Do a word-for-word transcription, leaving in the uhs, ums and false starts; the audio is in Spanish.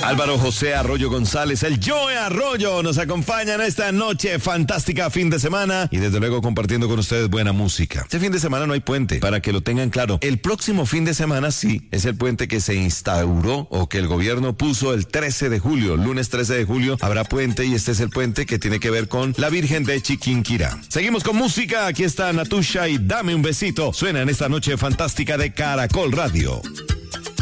Álvaro José Arroyo González, el Joe Arroyo, nos acompañan esta noche fantástica, fin de semana, y desde luego compartiendo con ustedes buena música. Este fin de semana no hay puente, para que lo tengan claro. El próximo fin de semana sí, es el puente que se instauró o que el gobierno puso el trece de julio, lunes trece de julio, habrá puente y este es el puente que tiene que ver con la Virgen de Chiquinquirá. Seguimos con música, aquí está Natusha y Dame un besito, suena en esta noche fantástica de Caracol Radio.